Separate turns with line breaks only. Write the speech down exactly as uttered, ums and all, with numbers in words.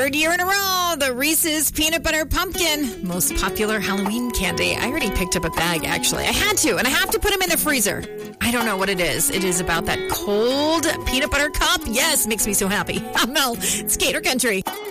third year in a row, the Reese's Peanut Butter Pumpkin, most popular Halloween candy. I already picked up a bag, actually. I had to, and I have to put them in the freezer. I don't know what it is. It is about that cold peanut butter cup. Yes, makes me so happy. I'm Mel. It's Gator Country.